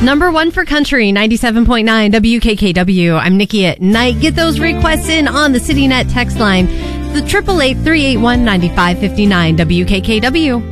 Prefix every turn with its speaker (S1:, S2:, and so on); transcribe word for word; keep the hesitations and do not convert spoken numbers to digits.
S1: Number one for country, ninety-seven point nine W K K W. I'm Nikki at Night. Get those requests in on the CityNet text line, the eight eight eight, three eight one, nine five five nine W K K W.